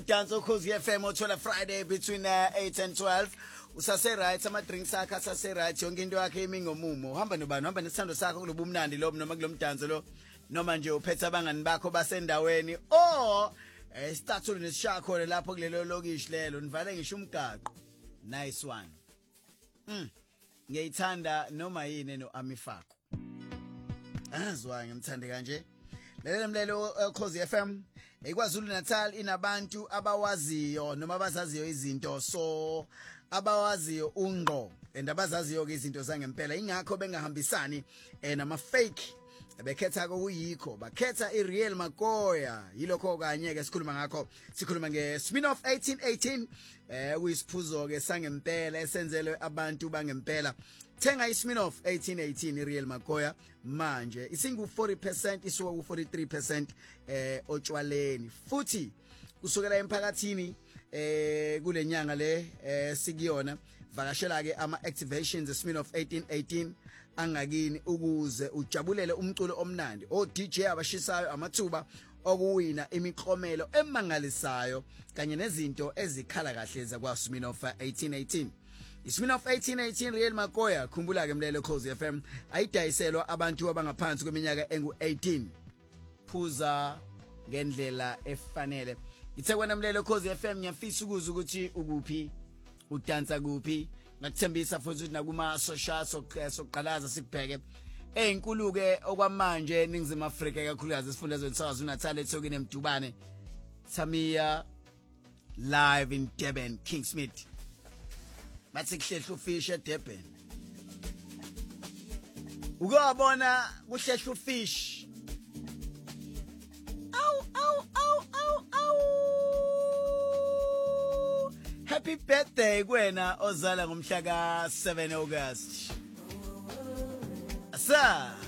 Dance Ukhozi FM othola Friday between 8 and 12. Usase right ama drinks akhe asase right yonke into yakhe imi ngomumo. Uhamba nobani, uhamba nesithando sakho kulobu umnandi lo noma kulomdanso lo noma nje uphethe abangani bakho basendaweni or isitathulu nesishaya khona lapho kulelo lokishi lelo nivale ngisho umgaqo. Nice one. Ngiyithanda noma yini no Amifako. Azwa ngimthande kanje. Lelo mlelo Ukhozi FM eKwaZulu Natal inabantu abawaziyo noma abazaziyo izinto so abawaziyo ungqo abazaziyo ke izinto zangempela ingakho bengahambisani nama fake bekhetha kokuyikho bakhetha iReal Makoya yilokho kanye ke sikhuluma ngakho sikhuluma ngeSminoff 1818 kuyisiphuzo ke sangempela esenzelwe abantu bangempela. Thenga iSminoff 1818 iReal Makoya manje isingu 40% isuka ku 43% otshwaleni futhi kusukela emphakathini kulenyanga le sikuyona vakashela ke ama activations eSminoff 1818 angakini ukuze ujabulele umculo omnandi o DJ abashisayo amathuba okuwina imiklomelo emangalisayo kanye nezinto ezikhala kahle zakwaSminoff 1818. iSminoff 1818 Real Makoya khumbula ke mlelo Ukhozi FM ayidayiselwa abantu abangaphansi kweminyaka engu18 phuza ngendlela efanele. Ithe wena mlelo Ukhozi FM ngiyafisa ukuza ukuthi ukuphi udansa kuphi ngakuthembisa futhi nakuma social soqalaza sikubheke ezinkulu ke okwamanje eNingizimu Afrika kakhulukazi esifundazweni saKwaZulu Natal eThokini eMdubane Tamiya live in Durban Kingsmith bathi kuhlehla ufish eDurban ukubona kuhlehla ufish Happy birthday kwena ozala ngomhla ka 7 August. Asa